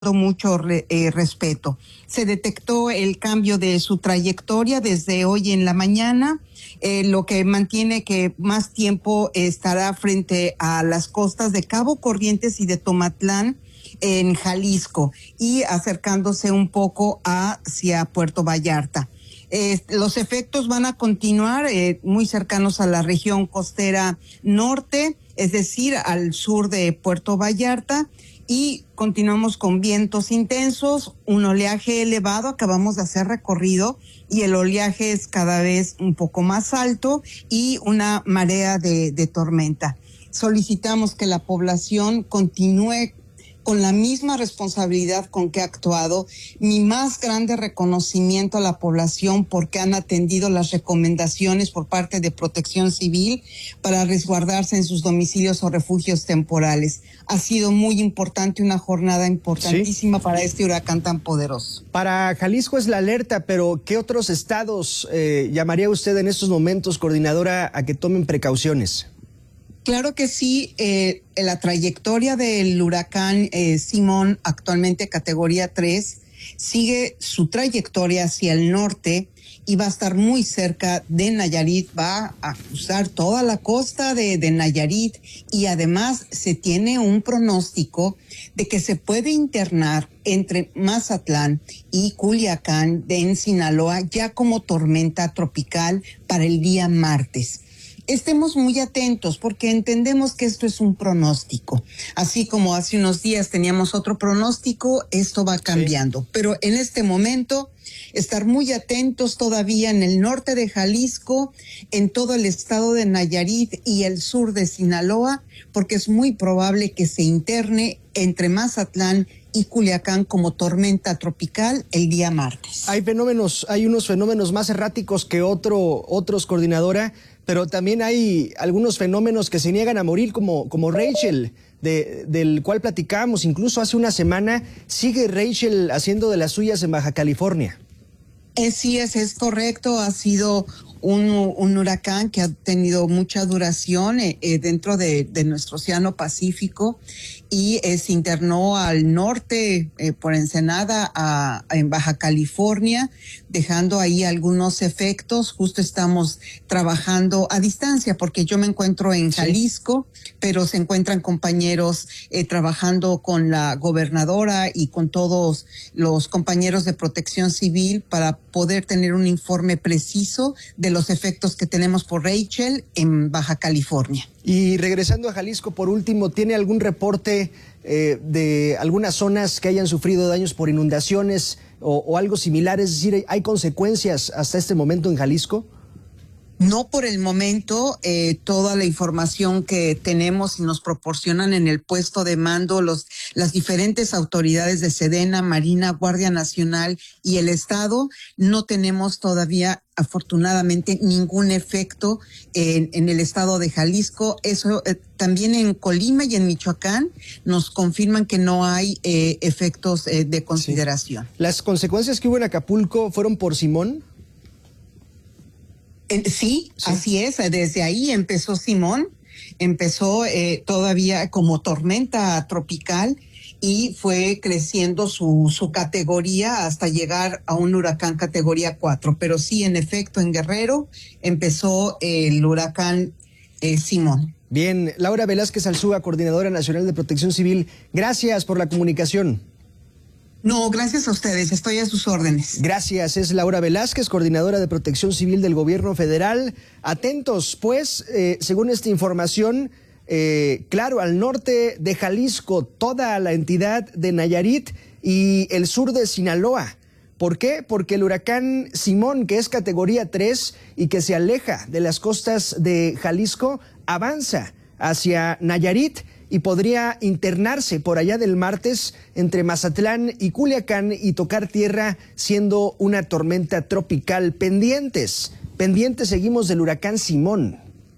mucho respeto. Se detectó el cambio de su trayectoria desde hoy en la mañana, lo que mantiene que más tiempo estará frente a las costas de Cabo Corrientes y de Tomatlán en Jalisco y acercándose un poco hacia Puerto Vallarta. Los efectos van a continuar muy cercanos a la región costera norte, es decir, al sur de Puerto Vallarta, y continuamos con vientos intensos, un oleaje elevado, acabamos de hacer recorrido y el oleaje es cada vez un poco más alto y una marea de tormenta. Solicitamos que la población continúe con la misma responsabilidad con que ha actuado. Mi más grande reconocimiento a la población porque han atendido las recomendaciones por parte de Protección Civil para resguardarse en sus domicilios o refugios temporales. Ha sido muy importante, una jornada importantísima para este huracán tan poderoso. Para Jalisco es la alerta, pero ¿qué otros estados llamaría usted en estos momentos, coordinadora, a que tomen precauciones? Claro que sí, la trayectoria del huracán Simón, actualmente categoría 3, sigue su trayectoria hacia el norte y va a estar muy cerca de Nayarit, va a cruzar toda la costa de Nayarit y además se tiene un pronóstico de que se puede internar entre Mazatlán y Culiacán en Sinaloa ya como tormenta tropical para el día martes. Estemos muy atentos porque entendemos que esto es un pronóstico. Así como hace unos días teníamos otro pronóstico, esto va cambiando. Sí. Pero en este momento, estar muy atentos todavía en el norte de Jalisco, en todo el estado de Nayarit y el sur de Sinaloa, porque es muy probable que se interne entre Mazatlán y Culiacán como tormenta tropical el día martes. Hay unos fenómenos más erráticos que otros, coordinadora, pero también hay algunos fenómenos que se niegan a morir, como Rachel, del cual platicábamos incluso hace una semana. Sigue Rachel haciendo de las suyas en Baja California. Sí, es correcto. Ha sido un huracán que ha tenido mucha duración dentro de nuestro Océano Pacífico y se internó al norte por Ensenada en Baja California, dejando ahí algunos efectos. Justo estamos trabajando a distancia porque yo me encuentro en Jalisco, pero se encuentran compañeros trabajando con la gobernadora y con todos los compañeros de Protección Civil para poder tener un informe preciso de los efectos que tenemos por Rachel en Baja California. Y regresando a Jalisco, por último, ¿tiene algún reporte de algunas zonas que hayan sufrido daños por inundaciones o algo similar? Es decir, ¿hay consecuencias hasta este momento en Jalisco? No por el momento. Toda la información que tenemos y nos proporcionan en el puesto de mando las diferentes autoridades de Sedena, Marina, Guardia Nacional y el Estado, no tenemos todavía afortunadamente ningún efecto en el estado de Jalisco. Eso también en Colima y en Michoacán nos confirman que no hay efectos de consideración. Sí. ¿Las consecuencias que hubo en Acapulco fueron por Simón? Sí, así es. Desde ahí empezó Simón, empezó todavía como tormenta tropical y fue creciendo su categoría hasta llegar a un huracán categoría 4. Pero sí, en efecto, en Guerrero empezó el huracán Simón. Bien, Laura Velázquez Alzúa, Coordinadora Nacional de Protección Civil, gracias por la comunicación. No, gracias a ustedes, estoy a sus órdenes. Gracias, es Laura Velázquez, Coordinadora de Protección Civil del Gobierno Federal. Atentos, pues, según esta información, claro, al norte de Jalisco, toda la entidad de Nayarit y el sur de Sinaloa. ¿Por qué? Porque el huracán Simón, que es categoría 3 y que se aleja de las costas de Jalisco, avanza hacia Nayarit y podría internarse por allá del martes entre Mazatlán y Culiacán y tocar tierra siendo una tormenta tropical. Pendientes seguimos del huracán Simón.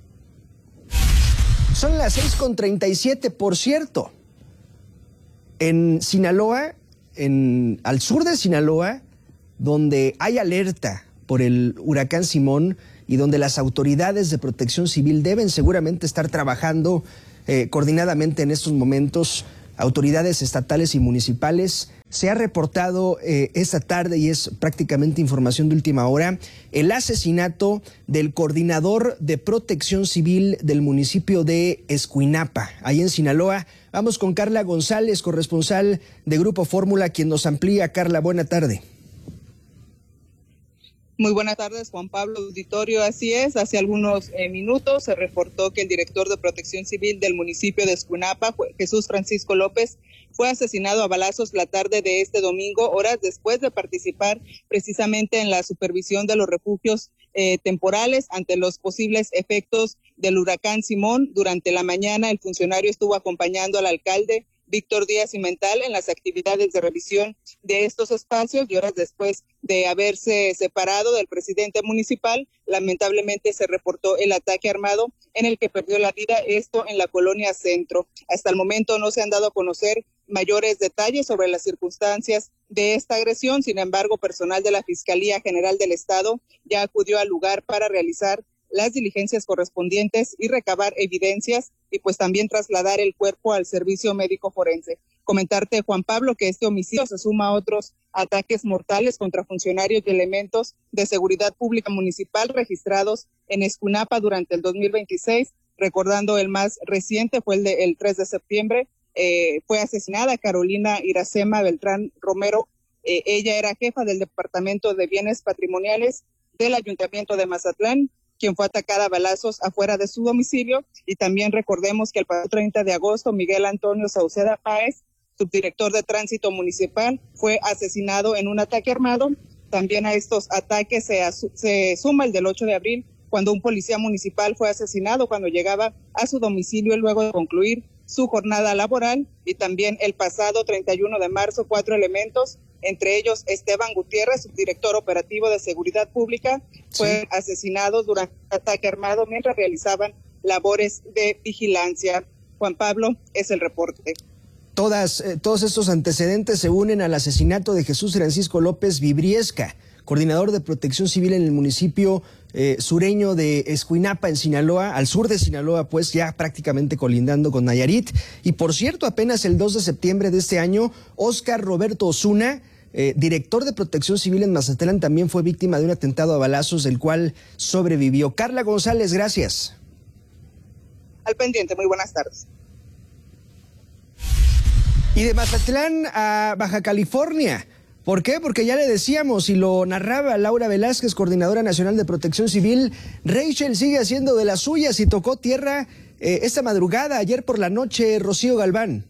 Son las 6:37, por cierto. En Sinaloa, al sur de Sinaloa, donde hay alerta por el huracán Simón y donde las autoridades de Protección Civil deben seguramente estar trabajando coordinadamente en estos momentos, autoridades estatales y municipales se ha reportado esta tarde, y es prácticamente información de última hora, el asesinato del coordinador de Protección Civil del municipio de Escuinapa, ahí en Sinaloa. Vamos con Carla González, corresponsal de Grupo Fórmula, quien nos amplía. Carla, buena tarde. Muy buenas tardes, Juan Pablo, auditorio. Así es, hace algunos minutos se reportó que el director de Protección Civil del municipio de Escuinapa, Jesús Francisco López, fue asesinado a balazos la tarde de este domingo, horas después de participar precisamente en la supervisión de los refugios temporales ante los posibles efectos del huracán Simón. Durante la mañana, el funcionario estuvo acompañando al alcalde Víctor Díaz Cimental en las actividades de revisión de estos espacios, y horas después de haberse separado del presidente municipal, lamentablemente se reportó el ataque armado en el que perdió la vida, esto en la colonia Centro. Hasta el momento no se han dado a conocer mayores detalles sobre las circunstancias de esta agresión. Sin embargo, personal de la Fiscalía General del Estado ya acudió al lugar para realizar las diligencias correspondientes y recabar evidencias, y pues también trasladar el cuerpo al servicio médico forense. Comentarte, Juan Pablo, que este homicidio se suma a otros ataques mortales contra funcionarios y elementos de seguridad pública municipal registrados en Escuinapa durante el 2026, recordando el más reciente fue el 3 de septiembre, fue asesinada Carolina Iracema Beltrán Romero. Ella era jefa del Departamento de Bienes Patrimoniales del Ayuntamiento de Mazatlán, quien fue atacada a balazos afuera de su domicilio. Y también recordemos que el pasado 30 de agosto, Miguel Antonio Sauceda Páez, subdirector de Tránsito Municipal, fue asesinado en un ataque armado. También a estos ataques se suma el del 8 de abril, cuando un policía municipal fue asesinado cuando llegaba a su domicilio luego de concluir su jornada laboral. Y también el pasado 31 de marzo, 4 elementos, entre ellos Esteban Gutiérrez, subdirector operativo de Seguridad Pública, fue asesinado durante un ataque armado mientras realizaban labores de vigilancia. Juan Pablo, es el reporte. Todos estos antecedentes se unen al asesinato de Jesús Francisco López Vibriesca, coordinador de Protección Civil en el municipio sureño de Escuinapa, en Sinaloa, al sur de Sinaloa, pues ya prácticamente colindando con Nayarit. Y por cierto, apenas el 2 de septiembre de este año, Óscar Roberto Osuna, director de Protección Civil en Mazatlán, también fue víctima de un atentado a balazos del cual sobrevivió. Carla González, gracias. Al pendiente, muy buenas tardes. Y de Mazatlán a Baja California. ¿Por qué? Porque ya le decíamos, y lo narraba Laura Velázquez, coordinadora nacional de Protección Civil, Rachel sigue haciendo de las suyas y tocó tierra esta madrugada, ayer por la noche. Rocío Galván.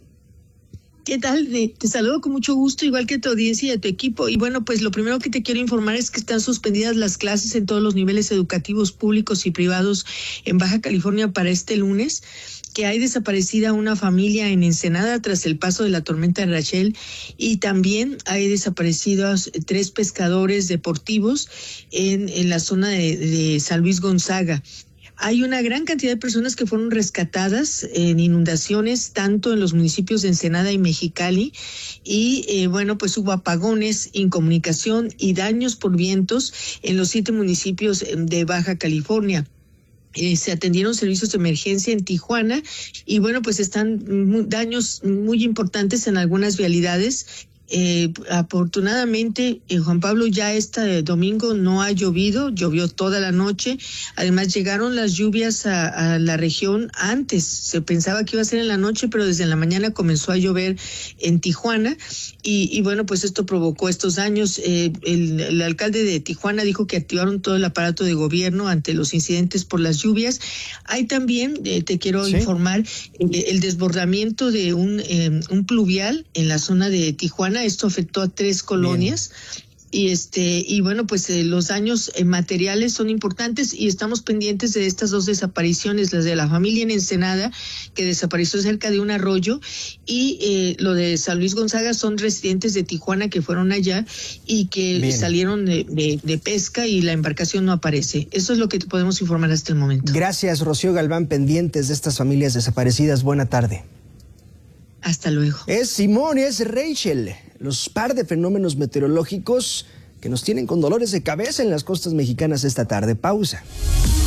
¿Qué tal? Te saludo con mucho gusto, igual que a tu audiencia y a tu equipo. Y bueno, pues lo primero que te quiero informar es que están suspendidas las clases en todos los niveles educativos públicos y privados en Baja California para este lunes, que hay desaparecida una familia en Ensenada tras el paso de la tormenta Rachel, y también hay desaparecidos 3 pescadores deportivos en la zona de San Luis Gonzaga. Hay una gran cantidad de personas que fueron rescatadas en inundaciones, tanto en los municipios de Ensenada y Mexicali, y bueno, pues hubo apagones, incomunicación y daños por vientos en los 7 municipios de Baja California. Se atendieron servicios de emergencia en Tijuana, y bueno, pues están daños muy importantes en algunas vialidades. Afortunadamente, Juan Pablo, ya este domingo no ha llovido, llovió toda la noche. Además, llegaron las lluvias a la región antes. Se pensaba que iba a ser en la noche, pero desde la mañana comenzó a llover en Tijuana. Y bueno, pues esto provocó estos daños. El alcalde de Tijuana dijo que activaron todo el aparato de gobierno ante los incidentes por las lluvias. Hay también, te quiero informar, el desbordamiento de un pluvial en la zona de Tijuana. Esto afectó a 3 colonias. Bien. Y bueno, pues los daños materiales son importantes, y estamos pendientes de estas 2 desapariciones, las de la familia en Ensenada, que desapareció cerca de un arroyo, y lo de San Luis Gonzaga son residentes de Tijuana que fueron allá y que salieron de pesca, y la embarcación no aparece. Eso es lo que te podemos informar hasta el momento. Gracias, Rocío Galván, pendientes de estas familias desaparecidas. Buena tarde. Hasta luego. Es Simón y es Rachel, los par de fenómenos meteorológicos que nos tienen con dolores de cabeza en las costas mexicanas esta tarde. Pausa.